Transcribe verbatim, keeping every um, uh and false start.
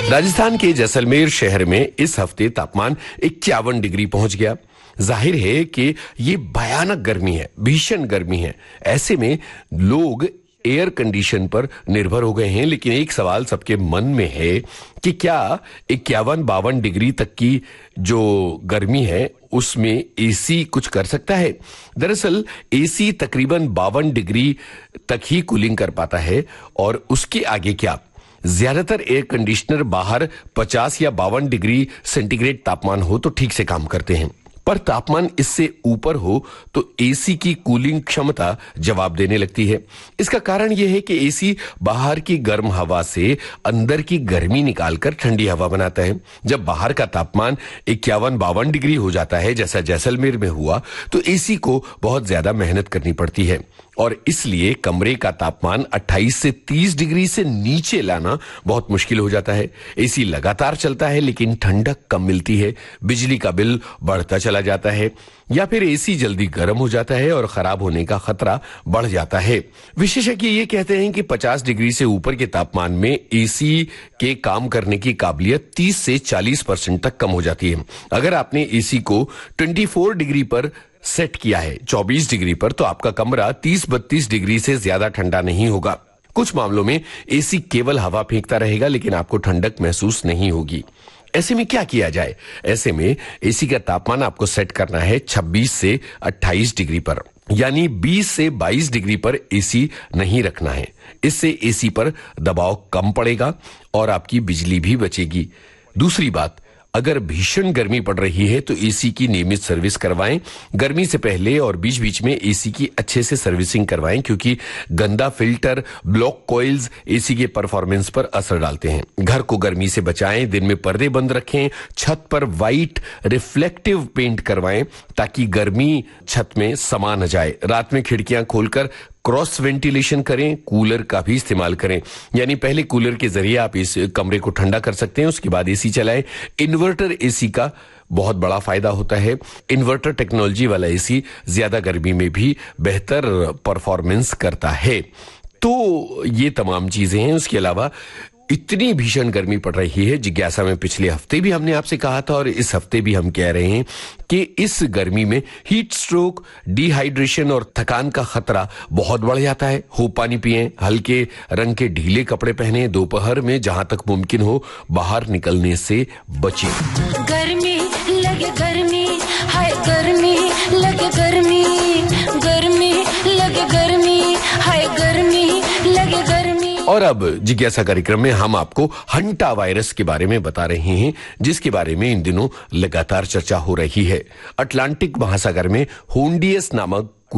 राजस्थान के जैसलमेर शहर में इस हफ्ते तापमान इक्यावन डिग्री पहुंच गया। जाहिर है कि ये भयानक गर्मी है, भीषण गर्मी है। ऐसे में लोग एयर कंडीशन पर निर्भर हो गए हैं। लेकिन एक सवाल सबके मन में है कि क्या इक्यावन बावन डिग्री तक की जो गर्मी है उसमें एसी कुछ कर सकता है? दरअसल एसी तकरीबन बावन डिग्री तक ही कूलिंग कर पाता है और उसके आगे क्या। ज्यादातर एयर कंडीशनर बाहर पचास या बावन डिग्री सेंटीग्रेड तापमान हो तो ठीक से काम करते हैं, पर तापमान इससे ऊपर हो तो एसी की कूलिंग क्षमता जवाब देने लगती है। इसका कारण यह है कि एसी बाहर की गर्म हवा से अंदर की गर्मी निकालकर ठंडी हवा बनाता है। जब बाहर का तापमान इक्यावन बावन डिग्री हो जाता है, जैसा जैसलमेर में हुआ, तो एसी को बहुत ज्यादा मेहनत करनी पड़ती है और इसलिए कमरे का तापमान अट्ठाईस से तीस डिग्री से नीचे लाना बहुत मुश्किल हो जाता है। एसी लगातार चलता है लेकिन ठंडक कम मिलती है, बिजली का बिल बढ़ता चला जाता है या फिर एसी जल्दी गर्म हो जाता है और खराब होने का खतरा बढ़ जाता है। विशेषज्ञ ये कहते हैं कि पचास डिग्री से ऊपर के तापमान में एसी के काम करने की काबिलियत तीस से चालीस परसेंट तक कम हो जाती है। अगर आपने एसी को चौबीस डिग्री पर सेट किया है, चौबीस डिग्री पर, तो आपका कमरा तीस बत्तीस डिग्री से ज्यादा ठंडा नहीं होगा। कुछ मामलों में एसी केवल हवा फेंकता रहेगा लेकिन आपको ठंडक महसूस नहीं होगी। ऐसे में क्या किया जाए? ऐसे में एसी का तापमान आपको सेट करना है छब्बीस से अट्ठाईस डिग्री पर, यानी बीस से बाईस डिग्री पर एसी नहीं रखना है। इससे एसी पर दबाव कम पड़ेगा और आपकी बिजली भी बचेगी। दूसरी बात, अगर भीषण गर्मी पड़ रही है तो एसी की नियमित सर्विस करवाएं। गर्मी से पहले और बीच बीच में एसी की अच्छे से सर्विसिंग करवाएं, क्योंकि गंदा फिल्टर, ब्लॉक कॉइल्स एसी के परफॉर्मेंस पर असर डालते हैं। घर को गर्मी से बचाएं, दिन में पर्दे बंद रखें, छत पर व्हाइट रिफ्लेक्टिव पेंट करवाएं ताकि गर्मी छत में समा न जाए। रात में खिड़कियां खोलकर क्रॉस वेंटिलेशन करें, कूलर का भी इस्तेमाल करें, यानी पहले कूलर के जरिए आप इस कमरे को ठंडा कर सकते हैं, उसके बाद एसी चलाएं। इन्वर्टर एसी का बहुत बड़ा फायदा होता है। इन्वर्टर टेक्नोलॉजी वाला एसी ज्यादा गर्मी में भी बेहतर परफॉर्मेंस करता है। तो ये तमाम चीजें हैं। उसके अलावा इतनी भीषण गर्मी पड़ रही है, जिज्ञासा में पिछले हफ्ते भी हमने आपसे कहा था और इस हफ्ते भी हम कह रहे हैं कि इस गर्मी में हीट स्ट्रोक, डिहाइड्रेशन और थकान का खतरा बहुत बढ़ जाता है। खूब पानी पिएं, हल्के रंग के ढीले कपड़े पहने, दोपहर में जहां तक मुमकिन हो बाहर निकलने से बचें। गर्मी लगे गर्मी, हाय गर्मी लगे गर्मी, गर्मी लगे गर्मी, हाय गर्मी लगे गर्मी। और अब जिज्ञासा कार्यक्रम में हम आपको हंटा वायरस के बारे में बता रहे हैं, जिसके बारे में इन दिनों लगातार चर्चा हो रही है। अटलांटिक महासागर में होंडियस नामक